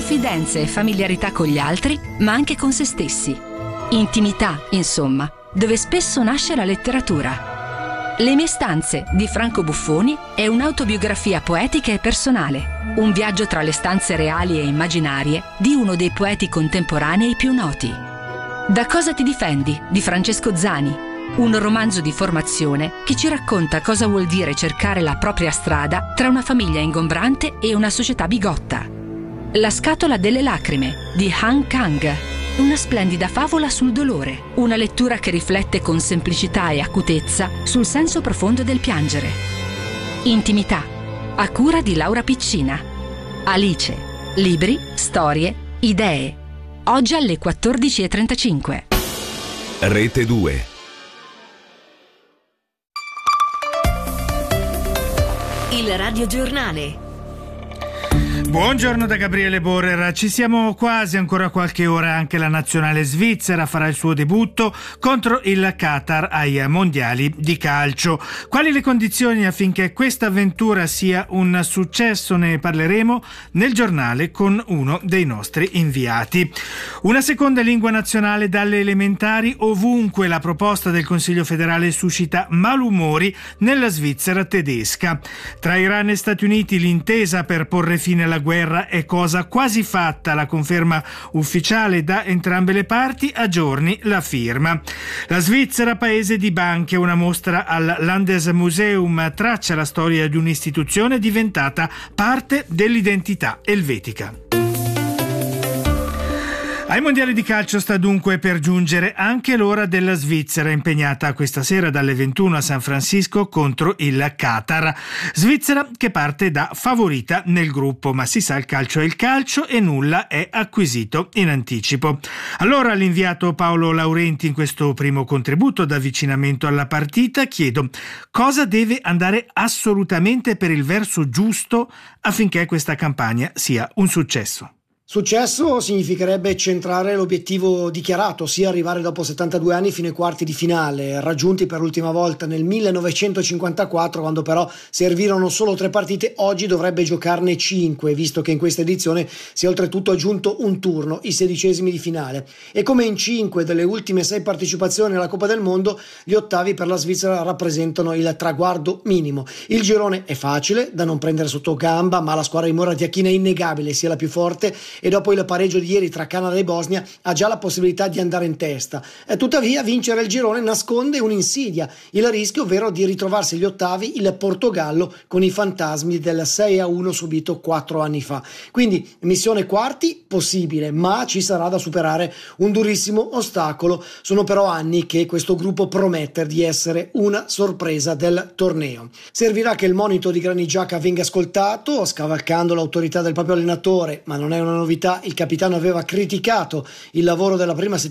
confidenza e familiarità con gli altri, ma anche con se stessi. Intimità, insomma, dove spesso nasce la letteratura. Le mie stanze di Franco Buffoni è un'autobiografia poetica e personale, un viaggio tra le stanze reali e immaginarie di uno dei poeti contemporanei più noti. Da cosa ti difendi di Francesco Zani, un romanzo di formazione che ci racconta cosa vuol dire cercare la propria strada tra una famiglia ingombrante e una società bigotta. La scatola delle lacrime di Han Kang, una splendida favola sul dolore, una lettura che riflette con semplicità e acutezza sul senso profondo del piangere. Intimità, a cura di Laura Piccina. Alice, libri, storie, idee. Oggi alle 14:35. Rete 2. Il radiogiornale. Buongiorno da Gabriele Borrer, ci siamo quasi, ancora qualche ora anche la nazionale svizzera farà il suo debutto contro il Qatar ai mondiali di calcio. Quali le condizioni affinché questa avventura sia un successo? Ne parleremo nel giornale con uno dei nostri inviati. Una seconda lingua nazionale dalle elementari ovunque. La proposta del Consiglio federale suscita malumori nella Svizzera tedesca. Tra Iran e Stati Uniti l'intesa per porre fine alla guerra è cosa quasi fatta, la conferma ufficiale da entrambe le parti aggiorni la firma. La Svizzera, paese di banche, una mostra al Landesmuseum traccia la storia di un'istituzione diventata parte dell'identità elvetica. Ai mondiali di calcio sta dunque per giungere anche l'ora della Svizzera, impegnata questa sera dalle 21 a San Francisco contro il Qatar. Svizzera che parte da favorita nel gruppo, ma si sa, il calcio è il calcio e nulla è acquisito in anticipo. Allora all'inviato Paolo Laurenti, in questo primo contributo d'avvicinamento alla partita, chiedo cosa deve andare assolutamente per il verso giusto affinché questa campagna sia un successo. Successo significherebbe centrare l'obiettivo dichiarato, ossia arrivare dopo 72 anni fino ai quarti di finale, raggiunti per l'ultima volta nel 1954, quando però servirono solo 3 partite. Oggi dovrebbe giocarne 5, visto che in questa edizione si è oltretutto aggiunto un turno, i 16esimi di finale. E come in 5 delle ultime 6 partecipazioni alla Coppa del Mondo, gli ottavi per la Svizzera rappresentano il traguardo minimo. Il girone è facile da non prendere sotto gamba, ma la squadra di Murat Yakin è innegabile, sia la più forte, e dopo il pareggio di ieri tra Canada e Bosnia ha già la possibilità di andare in testa. Tuttavia vincere il girone nasconde un'insidia, il rischio ovvero di ritrovarsi agli ottavi il Portogallo con i fantasmi del 6-1 subito 4 anni fa. Quindi missione quarti possibile, ma ci sarà da superare un durissimo ostacolo. Sono però anni che questo gruppo promette di essere una sorpresa del torneo. Servirà che il monito di Granit Xhaka venga ascoltato, scavalcando l'autorità del proprio allenatore, ma non è una novità. Il capitano aveva criticato il lavoro della prima settimana